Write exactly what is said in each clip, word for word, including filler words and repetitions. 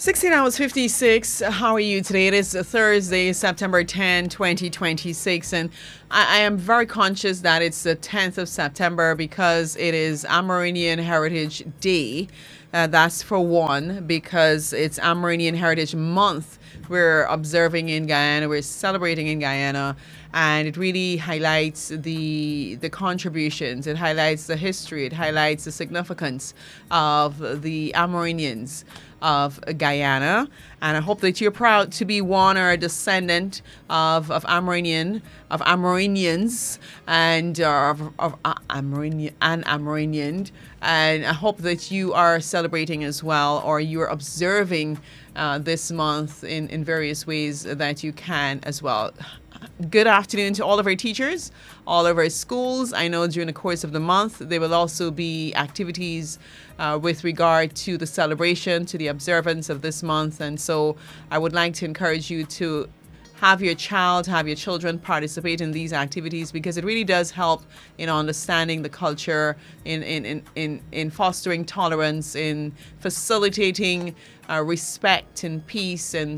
sixteen hours fifty-six. How are you today? It is Thursday, September tenth, twenty twenty-six. And I, I am very conscious that it's the tenth of September because it is Amerindian Heritage Day. Uh, that's for one, because it's Amerindian Heritage Month. We're observing in Guyana, we're celebrating in Guyana, and it really highlights the the contributions. It highlights the history. It highlights the significance of the Amerindians of Guyana, and I hope that you're proud to be one or a descendant of of Amerindian of Amerindians and uh, of, of uh, Amerindian and Amerindian, and I hope that you are celebrating as well, or you are observing uh, this month in in various ways that you can as well. Good afternoon to all of our teachers, all of our schools. I know during the course of the month, there will also be activities uh, with regard to the celebration, to the observance of this month. And so I would like to encourage you to have your child, have your children participate in these activities, because it really does help in understanding the culture, in, in, in, in, in fostering tolerance, in facilitating uh, respect and peace and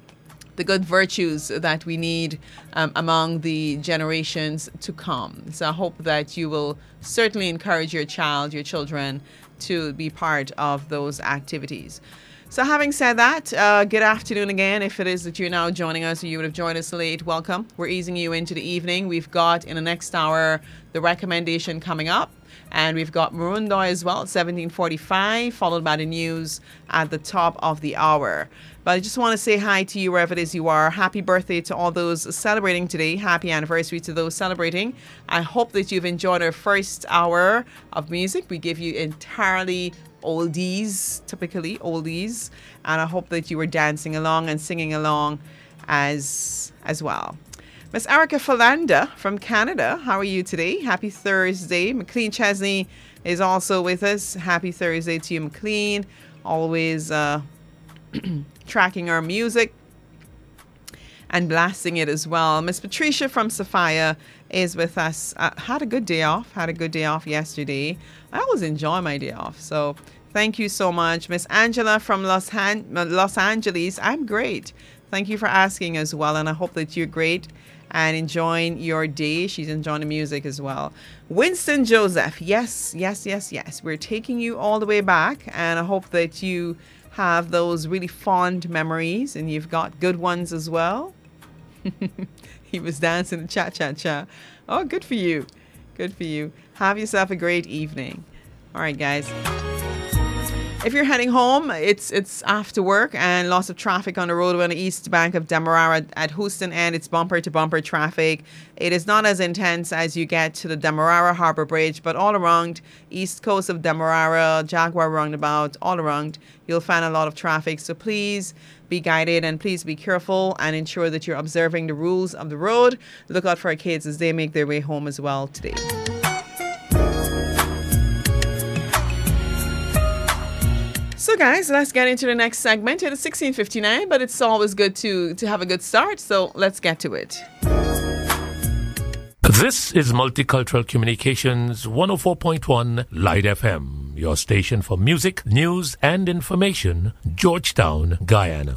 the good virtues that we need um, among the generations to come. So I hope that you will certainly encourage your child, your children, to be part of those activities. So having said that, uh, good afternoon again. If it is that you're now joining us or you would have joined us late, welcome. We're easing you into the evening. We've got in the next hour the recommendation coming up. And we've got Marundoy as well at seventeen forty-five, followed by the news at the top of the hour. But I just want to say hi to you wherever it is you are. Happy birthday to all those celebrating today. Happy anniversary to those celebrating. I hope that you've enjoyed our first hour of music. We give you entirely oldies, typically oldies. And I hope that you were dancing along and singing along as, as well. Miss Erica Falanda from Canada, how are you today? Happy Thursday. McLean Chesney is also with us. Happy Thursday to you, McLean. Always uh, tracking our music and blasting it as well. Miss Patricia from Sophia is with us. Uh, had a good day off. Had a good day off yesterday. I always enjoy my day off. So thank you so much. Miss Angela from Los, Han- Los Angeles. I'm great. Thank you for asking as well. And I hope that you're great and enjoying your day. She's enjoying the music as well. Winston Joseph. Yes, yes, yes, yes. We're taking you all the way back. And I hope that you have those really fond memories and you've got good ones as well. He was dancing cha-cha-cha. Oh, good for you. Good for you. Have yourself a great evening. All right, guys. If you're heading home, it's it's after work and lots of traffic on the roadway on the east bank of Demerara at Houston End. It's bumper-to-bumper traffic. It is not as intense as you get to the Demerara Harbor Bridge, but all around east coast of Demerara, Jaguar Roundabout, all around, you'll find a lot of traffic. So please be guided and please be careful and ensure that you're observing the rules of the road. Look out for our kids as they make their way home as well today. So guys, let's get into the next segment. It is sixteen fifty-nine, but it's always good to, to have a good start. So let's get to it. This is Multicultural Communications one oh four point one Light F M, your station for music, news, and information, Georgetown, Guyana.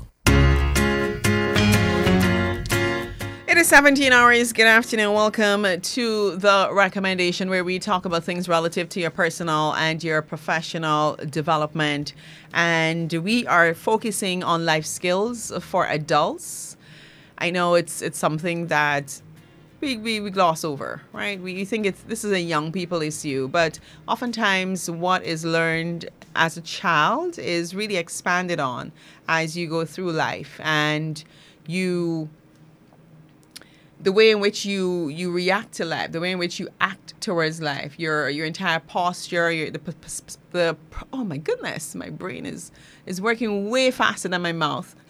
It is seventeen hours. Good afternoon. Welcome to the recommendation where we talk about things relative to your personal and your professional development. And we are focusing on life skills for adults. I know it's it's something that we, we, we gloss over, right? We think it's this is a young people issue, but oftentimes what is learned as a child is really expanded on as you go through life, and you the way in which you you react to life, the way in which you act towards life, your your entire posture, your the the oh my goodness, my brain is is working way faster than my mouth.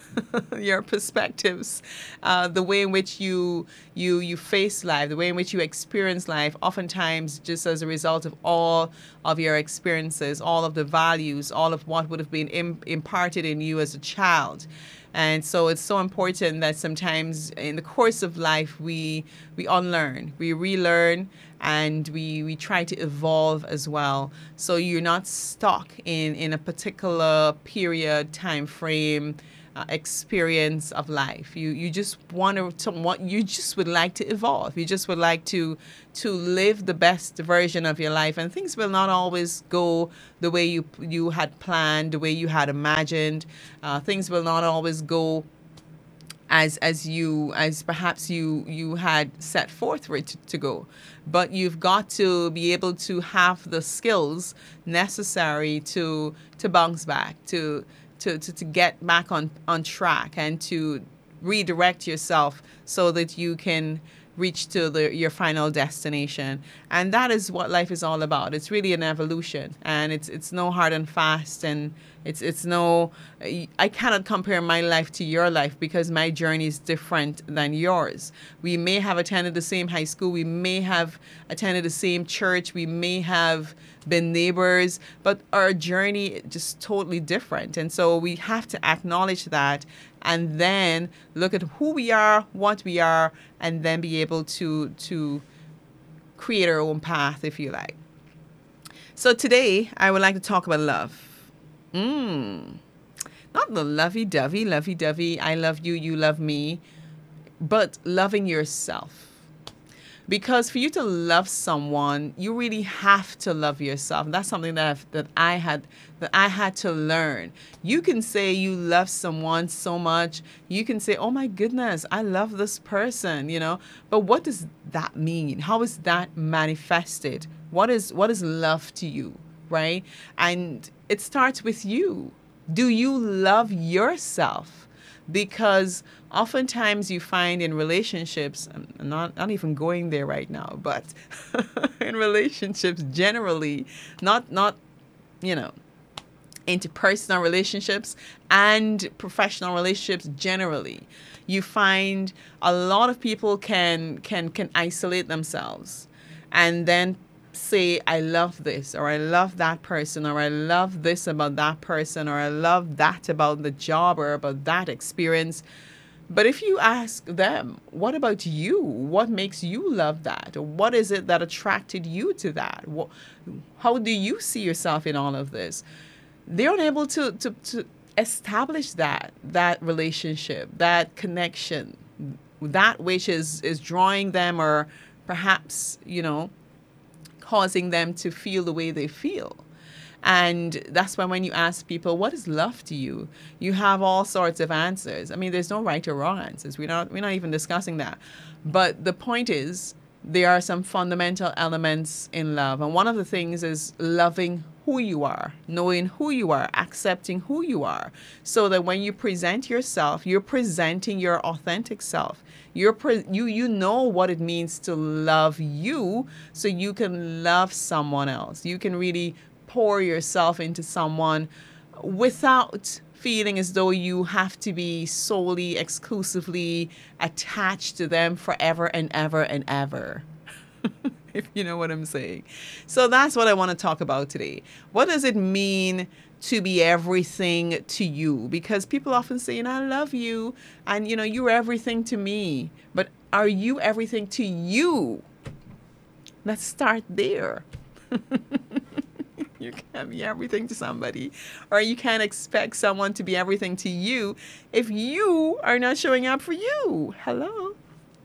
your perspectives, uh, the way in which you you you face life, the way in which you experience life, oftentimes just as a result of all of your experiences, all of the values, all of what would have been Im- imparted in you as a child. And so it's so important that sometimes in the course of life we we unlearn, we relearn, and we, we try to evolve as well. So you're not stuck in, in a particular period, time frame, uh, experience of life. You you just want to, to want you just would like to evolve. You just would like to to live the best version of your life, and things will not always go the way you you had planned, the way you had imagined. Uh, things will not always go as as you as perhaps you you had set forth for it to, to go, but you've got to be able to have the skills necessary to to bounce back, to to to, to get back on on track, and to redirect yourself so that you can reach to the your final destination. And that is what life is all about. It's really an evolution, and it's it's no hard and fast, and it's it's no I cannot compare my life to your life because my journey is different than yours. We may have attended the same high school, we may have attended the same church, we may have been neighbors, but our journey is just totally different. And so we have to acknowledge that, and then look at who we are, what we are, and then be able to to create our own path, if you like. So today I would like to talk about love. Mm. Not the lovey-dovey, lovey-dovey, I love you, you love me, but loving yourself. Because for you to love someone, you really have to love yourself. That's something that I've, that I had that I had to learn. You can say you love someone so much. You can say, "Oh my goodness, I love this person," you know. But what does that mean? How is that manifested? What is what is love to you, right? And it starts with you. Do you love yourself? Because oftentimes you find in relationships, I'm not, not even going there right now, but in relationships generally, not, not, you know, interpersonal relationships and professional relationships generally, you find a lot of people can, can, can isolate themselves and then say, I love this, or I love that person, or I love this about that person, or I love that about the job, or about that experience. But if you ask them, what about you? What makes you love that? Or what is it that attracted you to that? What, how do you see yourself in all of this? They're unable to, to, to establish that, that relationship, that connection, that which is, is drawing them, or perhaps, you know, causing them to feel the way they feel. And that's why when you ask people, what is love to you? You have all sorts of answers. I mean, there's no right or wrong answers. We're not, we're not even discussing that. But the point is, there are some fundamental elements in love. And one of the things is loving who you are, knowing who you are, accepting who you are, so that when you present yourself, you're presenting your authentic self. You're pre- you you know what it means to love you, so you can love someone else. You can really pour yourself into someone without feeling as though you have to be solely, exclusively attached to them forever and ever and ever. If you know what I'm saying. So that's what I want to talk about today. What does it mean to be everything to you? Because people often say, you know, I love you, and, you know, you're everything to me. But are you everything to you? Let's start there. You can't be everything to somebody, or you can't expect someone to be everything to you if you are not showing up for you. Hello.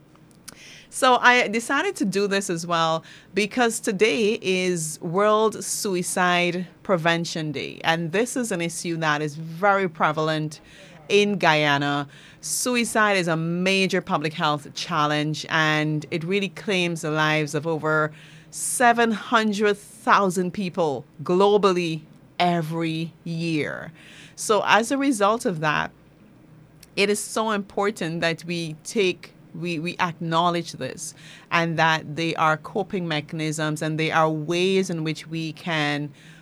So I decided to do this as well because today is World Suicide Prevention Day. And this is an issue that is very prevalent in Guyana. Suicide is a major public health challenge, and it really claims the lives of over seven hundred thousand people globally every year. So as a result of that, it is so important that we take We, we acknowledge this, and that they are coping mechanisms, and they are ways in which we can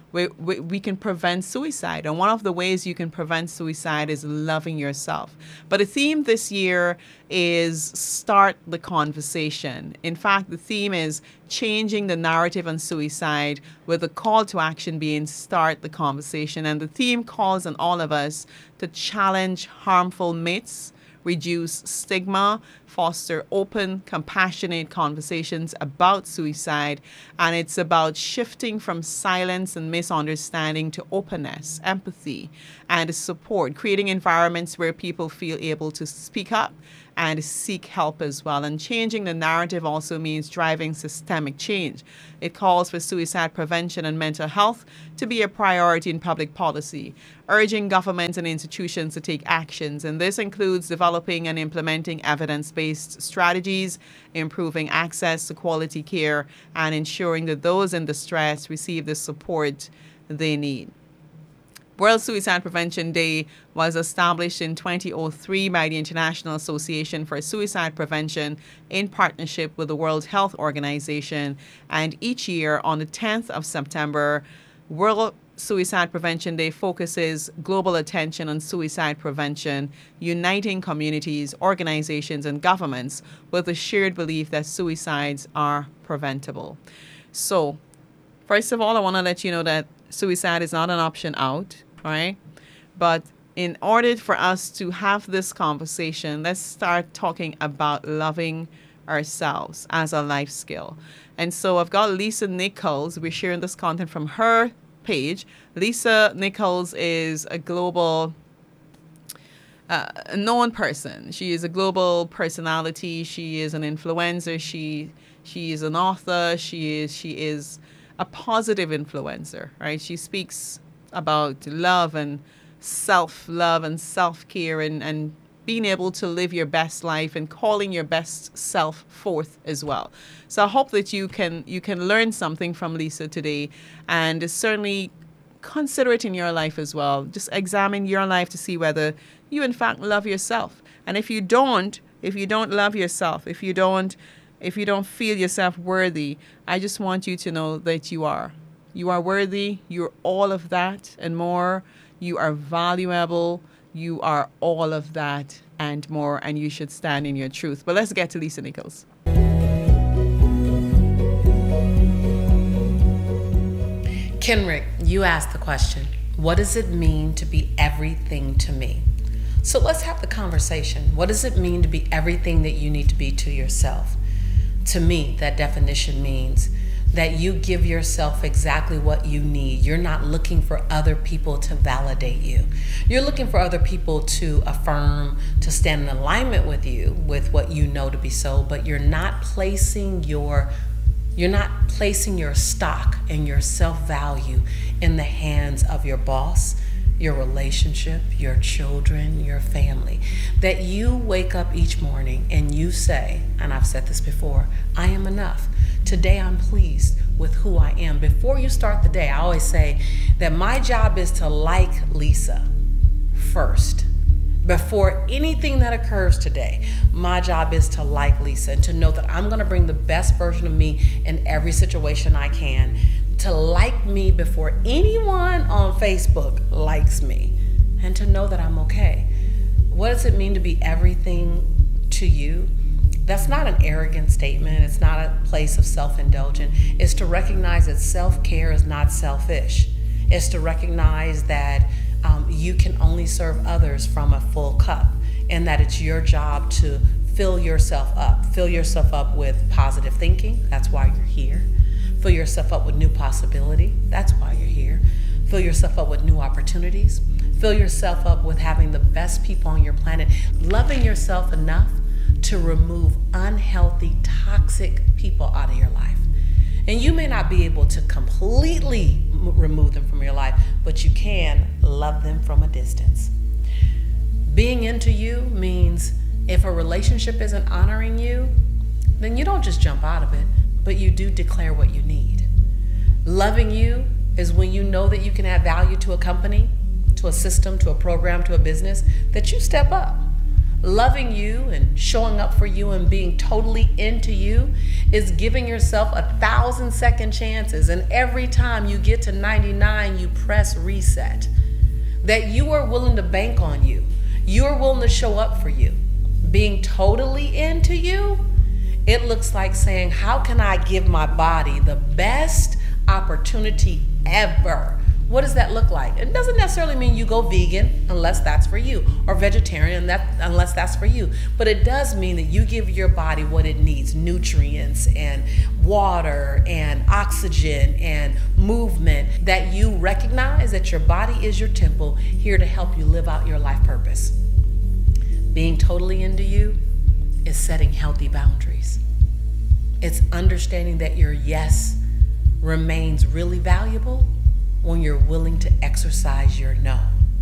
we, we, we can prevent suicide. And one of the ways you can prevent suicide is loving yourself. But the theme this year is start the conversation. In fact, the theme is changing the narrative on suicide, with the call to action being start the conversation. And the theme calls on all of us to challenge harmful myths, reduce stigma, foster open, compassionate conversations about suicide. And it's about shifting from silence and misunderstanding to openness, empathy, and support, creating environments where people feel able to speak up and seek help as well. And changing the narrative also means driving systemic change. It calls for suicide prevention and mental health to be a priority in public policy, urging governments and institutions to take actions. And this includes developing and implementing evidence-based strategies, improving access to quality care, and ensuring that those in distress receive the support they need. World Suicide Prevention Day was established in two thousand three by the International Association for Suicide Prevention in partnership with the World Health Organization. And each year on the tenth of September, World Suicide Prevention Day focuses global attention on suicide prevention, uniting communities, organizations, and governments with a shared belief that suicides are preventable. So, first of all, I want to let you know that suicide is not an option out. All right. But in order for us to have this conversation, let's start talking about loving ourselves as a life skill. And so I've got Lisa Nichols. We're sharing this content from her page. Lisa Nichols is a global uh, known person. She is a global personality. She is an influencer. She she is an author. She is she is a positive influencer, right? She speaks about love and self-love and self-care and, and being able to live your best life and calling your best self forth as well. So I hope that you can you can learn something from Lisa today, and certainly consider it in your life as well. Just examine your life to see whether you in fact love yourself. And if you don't, if you don't love yourself, if you don't if you don't feel yourself worthy, I just want you to know that you are. You are worthy. You're all of that and more. You are valuable. You are all of that and more, and you should stand in your truth. But let's get to Lisa Nichols. Kenrick, you asked the question, what does it mean to be everything to me? So let's have the conversation. What does it mean to be everything that you need to be to yourself? To me, that definition means that you give yourself exactly what you need. You're not looking for other people to validate you. You're looking for other people to affirm, to stand in alignment with you, with what you know to be so, but you're not placing your you're not placing your stock and your self-value in the hands of your boss, your relationship, your children, your family. That you wake up each morning and you say, and I've said this before, I am enough. Today I'm pleased with who I am. Before you start the day, I always say that my job is to like Lisa first. Before anything that occurs today, my job is to like Lisa and to know that I'm going to bring the best version of me in every situation I can. To like me before anyone on Facebook likes me, and to know that I'm okay. What does it mean to be everything to you? That's not an arrogant statement. It's not a place of self-indulgence. It's to recognize that self-care is not selfish. It's to recognize that um, you can only serve others from a full cup, and that it's your job to fill yourself up. Fill yourself up with positive thinking. That's why you're here. Fill yourself up with new possibility. That's why you're here. Fill yourself up with new opportunities. Fill yourself up with having the best people on your planet. Loving yourself enough to remove unhealthy, toxic people out of your life. And you may not be able to completely m- remove them from your life, but you can love them from a distance. Being into you means if a relationship isn't honoring you, then you don't just jump out of it, but you do declare what you need. Loving you is when you know that you can add value to a company, to a system, to a program, to a business, that you step up. Loving you and showing up for you and being totally into you is giving yourself a thousand second chances. And every time you get to ninety-nine, you press reset. That you are willing to bank on you. You are willing to show up for you. Being totally into you, it looks like saying, how can I give my body the best opportunity ever? What does that look like? It doesn't necessarily mean you go vegan unless that's for you, or vegetarian that, unless that's for you. But it does mean that you give your body what it needs, nutrients and water and oxygen and movement, that you recognize that your body is your temple here to help you live out your life purpose. Being totally into you is setting healthy boundaries. It's understanding that your yes remains really valuable when you're willing to exercise your no.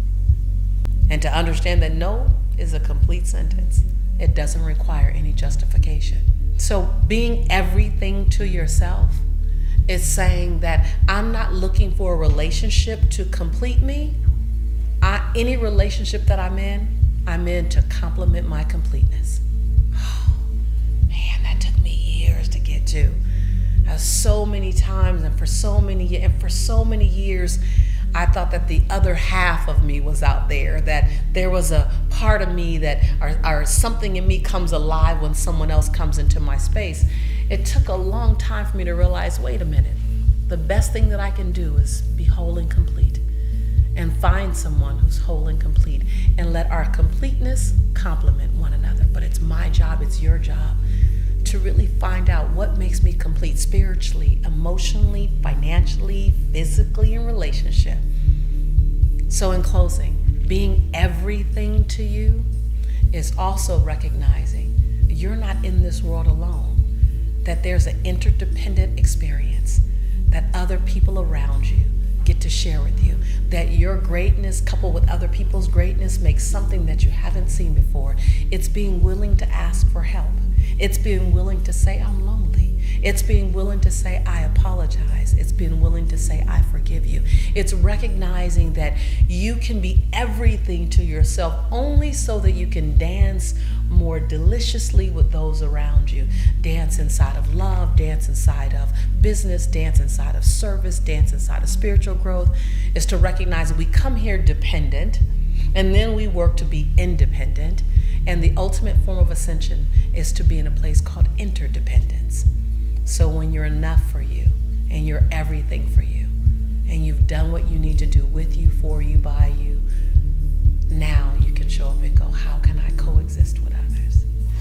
And to understand that no is a complete sentence. It doesn't require any justification. So being everything to yourself is saying that I'm not looking for a relationship to complete me. I, any relationship that I'm in, I'm in to complement my completeness. Oh, man, that took me years to get to. Uh, so many times and for so many and for so many years, I thought that the other half of me was out there, that there was a part of me that, or, or something in me comes alive when someone else comes into my space. It took a long time for me to realize, wait a minute, the best thing that I can do is be whole and complete, and find someone who's whole and complete, and let our completeness complement one another. But it's my job, it's your job, to really find out what makes me complete spiritually, emotionally, financially, physically, in relationship. So in closing, being everything to you is also recognizing you're not in this world alone, that there's an interdependent experience, that other people around you get to share with you, that your greatness coupled with other people's greatness makes something that you haven't seen before. It's being willing to ask for help. It's being willing to say, I'm lonely. It's being willing to say, I apologize. It's being willing to say, I forgive you. It's recognizing that you can be everything to yourself only so that you can dance more deliciously with those around you. Dance inside of love, dance inside of business, dance inside of service, dance inside of spiritual growth. Is to recognize that we come here dependent, and then we work to be independent. And the ultimate form of ascension is to be in a place called interdependence. So when you're enough for you, and you're everything for you, and you've done what you need to do with you, for you, by you, now you can show up and go, how can I coexist with others?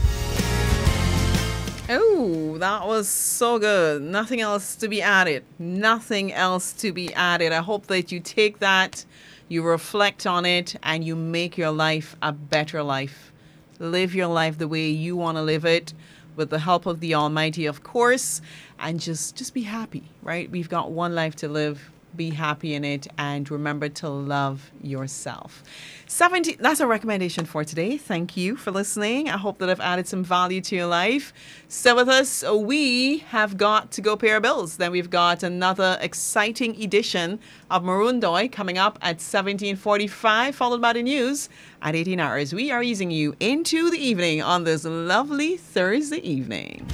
Oh, that was so good. Nothing else to be added. Nothing else to be added. I hope that you take that, you reflect on it, and you make your life a better life. Live your life the way you want to live it, with the help of the Almighty, of course, and just, just be happy, right? We've got one life to live. Be happy in it, and remember to love yourself. seventeen, that's a recommendation for today. Thank you for listening. I hope that I've added some value to your life. Stay with us. We have got to go pay our bills. Then we've got another exciting edition of Maroon Doi coming up at seventeen forty-five, followed by the news at eighteen hours. We are easing you into the evening on this lovely Thursday evening.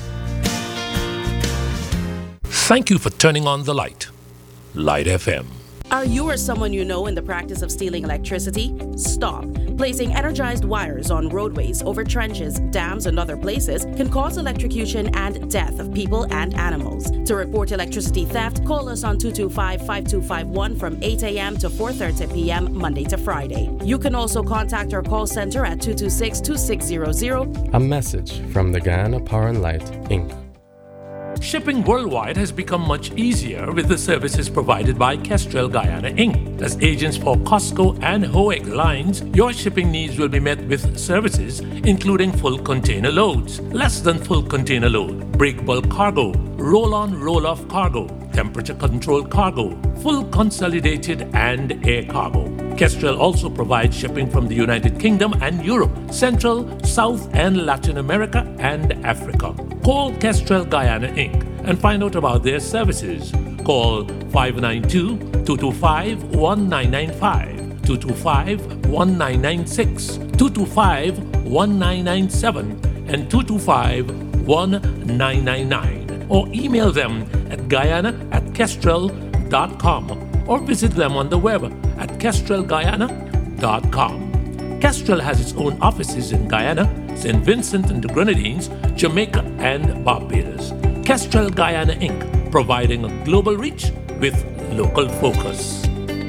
Thank you for turning on the light. Light F M. Are you or someone you know in the practice of stealing electricity? Stop. Placing energized wires on roadways, over trenches, dams, and other places can cause electrocution and death of people and animals. To report electricity theft, call us on two two five, five two five one from eight a.m. to four thirty p.m. Monday to Friday. You can also contact our call center at two two six, two six zero zero. A message from the Guyana Power and Light, Incorporated. Shipping worldwide has become much easier with the services provided by Kestrel Guyana Incorporated. As agents for Costco and Hoeg lines, your shipping needs will be met with services including full container loads, less than full container load, break bulk cargo, roll-on roll-off cargo, temperature-controlled cargo, full consolidated and air cargo. Kestrel also provides shipping from the United Kingdom and Europe, Central, South and Latin America and Africa. Call Kestrel Guyana Incorporated and find out about their services. Call five nine two, two two five, one nine nine five, two two five, one nine nine six, two two five, one nine nine seven, and two two five, one nine nine nine, or email them at guyana at kestrel dot com, or visit them on the web at kestrel guyana dot com. Kestrel has its own offices in Guyana, Saint Vincent and the Grenadines, Jamaica, and Barbados. Kestrel Guyana Incorporated, providing a global reach with local focus.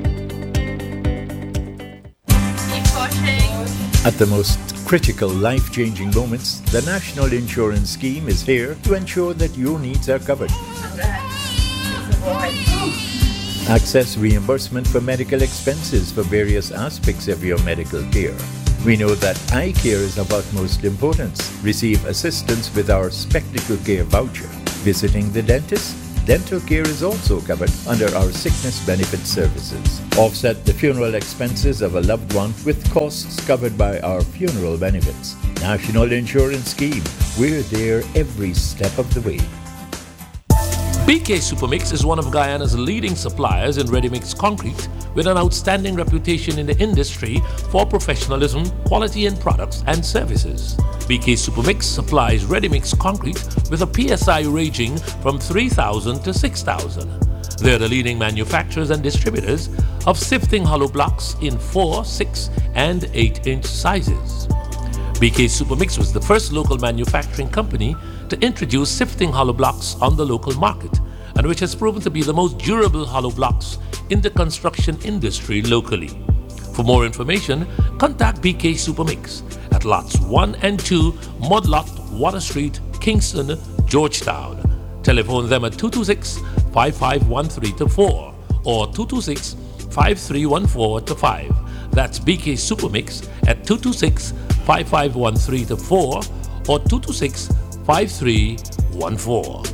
At the most critical, life-changing moments, the National Insurance Scheme is here to ensure that your needs are covered. Access reimbursement for medical expenses for various aspects of your medical care. We know that eye care is of utmost importance. Receive assistance with our Spectacle Care voucher. Visiting the dentist? Dental care is also covered under our sickness benefit services. Offset the funeral expenses of a loved one with costs covered by our funeral benefits. National Insurance Scheme. We're there every step of the way. B K Supermix is one of Guyana's leading suppliers in ready-mix concrete with an outstanding reputation in the industry for professionalism, quality in products and services. B K Supermix supplies ready-mix concrete with a P S I ranging from three thousand to six thousand. They're the leading manufacturers and distributors of sifting hollow blocks in four, six, and eight inch sizes. B K Supermix was the first local manufacturing company to introduce sifting hollow blocks on the local market, and which has proven to be the most durable hollow blocks in the construction industry locally. For more information, contact B K Supermix at lots one and two, Mudlot, Water Street, Kingston, Georgetown. Telephone them at two two six, five five one three two four or two two six, five three one four two five. That's B K Supermix at two two six, five five one three two four or two two six, five three one four.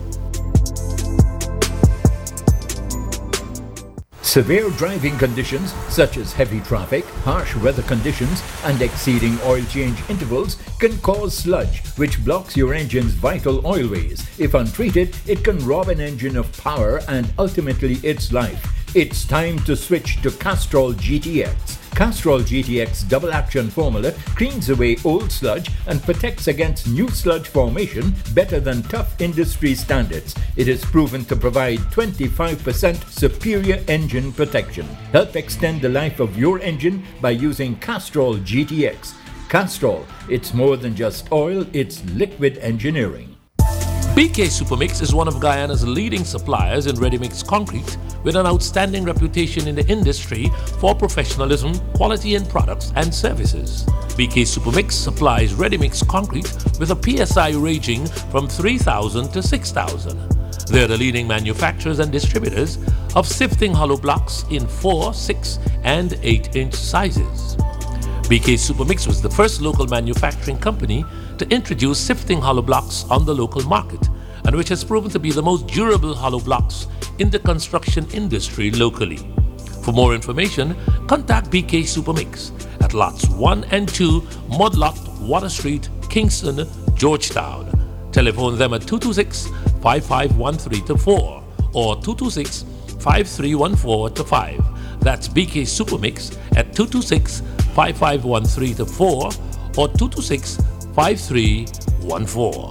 Severe driving conditions such as heavy traffic, harsh weather conditions, and exceeding oil change intervals can cause sludge, which blocks your engine's vital oilways. If untreated, it can rob an engine of power and ultimately its life. It's time to switch to Castrol G T X. Castrol G T X double action formula cleans away old sludge and protects against new sludge formation better than tough industry standards. It is proven to provide twenty-five percent superior engine protection. Help extend the life of your engine by using Castrol G T X. Castrol, it's more than just oil, it's liquid engineering. B K Supermix is one of Guyana's leading suppliers in ready-mix concrete with an outstanding reputation in the industry for professionalism, quality in products and services. B K Supermix supplies ready-mix concrete with a P S I ranging from three thousand to six thousand. They're the leading manufacturers and distributors of sifting hollow blocks in four, six, and eight inch sizes. B K Supermix was the first local manufacturing company to introduce sifting hollow blocks on the local market, and which has proven to be the most durable hollow blocks in the construction industry locally. For more information, contact B K Supermix at lots one and two, Mudlot, Water Street, Kingston, Georgetown. Telephone them at two two six, five five one three two four or two two six, five three one four two five. That's B K Supermix at two two six, five five one three two four or two two six, five three one four.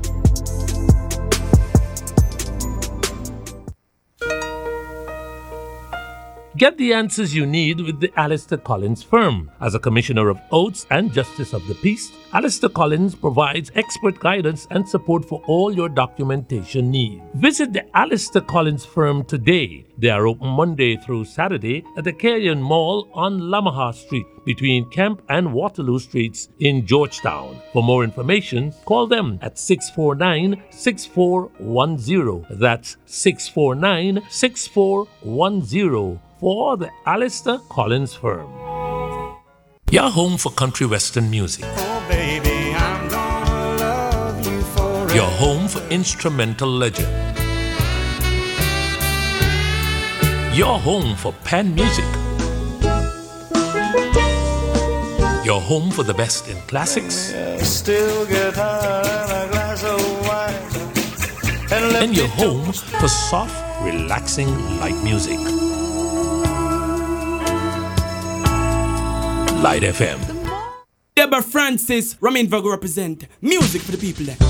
Get the answers you need with the Alistair Collins firm. As a Commissioner of Oaths and Justice of the Peace, Alistair Collins provides expert guidance and support for all your documentation needs. Visit the Alistair Collins firm today. They are open Monday through Saturday at the Carrion Mall on Lamaha Street between Kemp and Waterloo Streets in Georgetown. For more information, call them at six four nine, six four one zero. That's six four nine, six four one zero. For the Alistair Collins firm. Your home for country western music. Oh, baby, I'm gonna love you forever. Your home for instrumental legend. Your home for pan music. Your home for the best in classics. Still get high on a glass of wine. And, and your home for soft, relaxing light music. Light F M. Deborah Francis, Ramin Vago represent music for the people.